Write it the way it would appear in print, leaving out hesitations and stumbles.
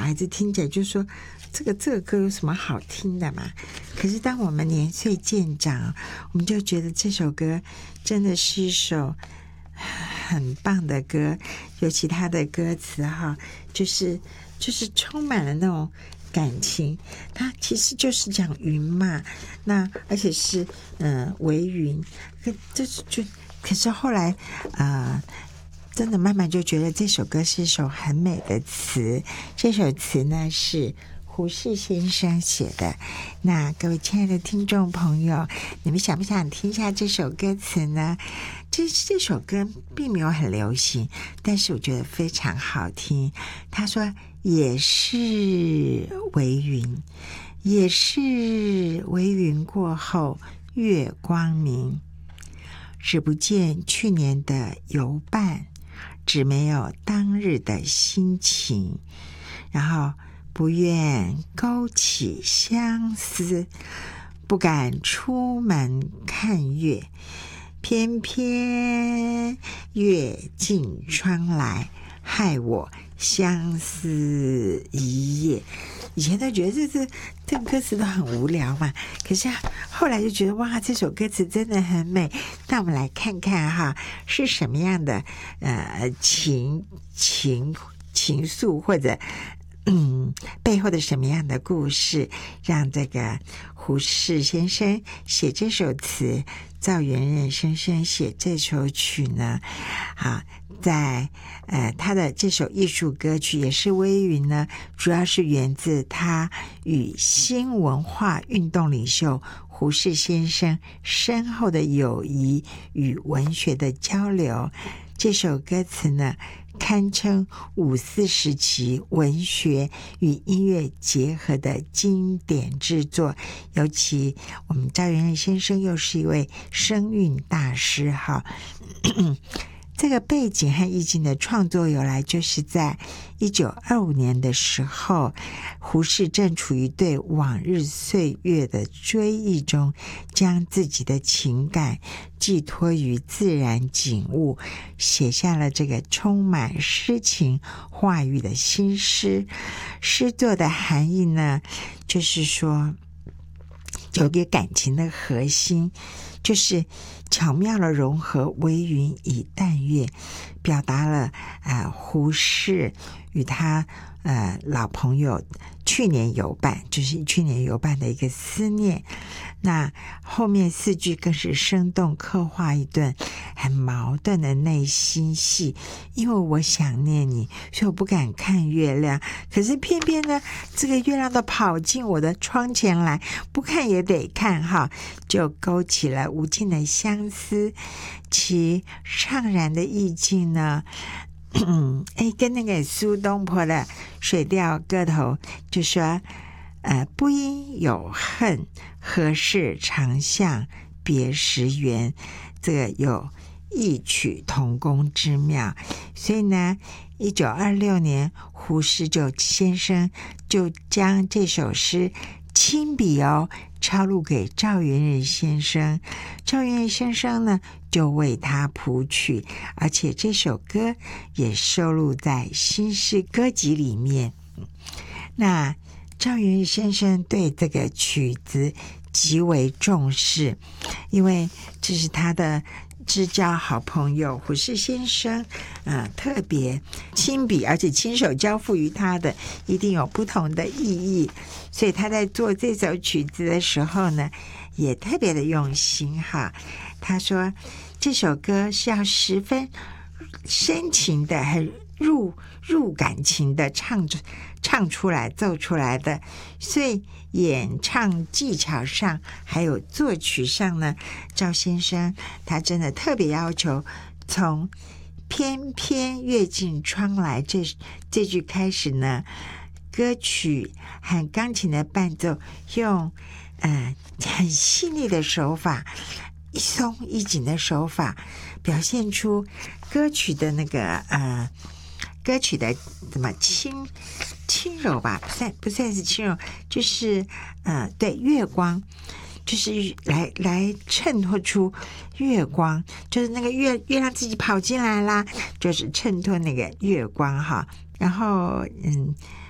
孩子听起来就说这个歌有什么好听的嘛？可是当我们年岁渐长，我们就觉得这首歌真的是一首很棒的歌，尤其他的歌词哈，就是充满了那种感情。它其实就是讲云嘛，那而且是为云，可是后来真的慢慢就觉得这首歌是一首很美的词。这首词呢是胡适先生写的。那各位亲爱的听众朋友，你们想不想听一下这首歌词呢？这首歌并没有很流行，但是我觉得非常好听。他说也是为云，也是为云过后月光明，只不见去年的游伴，只没有当日的心情，然后不愿勾起相思，不敢出门看月，偏偏月进窗来，害我相思一夜。以前都觉得这个歌词都很无聊嘛，可是后来就觉得哇，这首歌词真的很美。那我们来看看哈，是什么样的情愫，或者背后的什么样的故事，让这个胡适先生写这首词，赵元任先生写这首曲呢？好，在他的这首艺术歌曲也是微云呢，主要是源自他与新文化运动领袖胡适先生深厚的友谊与文学的交流。这首歌词呢，堪称54时期文学与音乐结合的经典之作。尤其我们赵元任先生又是一位声韵大师哈。这个背景和意境的创作由来，就是在1925年的时候，胡适正处于对往日岁月的追忆中，将自己的情感寄托于自然景物，写下了这个充满诗情画意的新诗。诗作的含义呢，就是说有一个感情的核心，就是巧妙地融合微云与淡月，表达了胡适与他老朋友去年游伴的一个思念。那后面4句更是生动刻画一段很矛盾的内心戏。因为我想念你，所以我不敢看月亮，可是偏偏呢，这个月亮都跑进我的窗前来，不看也得看哈，就勾起了无尽的相思。其怅然的意境呢，跟那个苏东坡的《水调歌头》就说不因有恨，何事长向别时圆，这个有异曲同工之妙。所以呢1926年胡适先生就将这首诗亲笔抄录给赵元任先生。赵元任先生呢就为他谱曲，而且这首歌也收录在新诗歌集里面。那赵元任先生对这个曲子极为重视，因为这是他的知交好朋友胡适先生特别亲笔而且亲手交付于他的，一定有不同的意义。所以他在做这首曲子的时候呢，也特别的用心哈。他说这首歌是要十分深情的，很入感情的唱出来奏出来的，所以演唱技巧上还有作曲上呢，赵先生他真的特别要求，从偏偏月进窗来这句开始呢，歌曲和钢琴的伴奏用很细腻的手法，一松一紧的手法，表现出歌曲的那个歌曲的怎么轻柔吧，不算是轻柔，就是对，月光，就是来衬托出月光，就是那个月亮自己跑进来啦，就是衬托那个月光哈。然后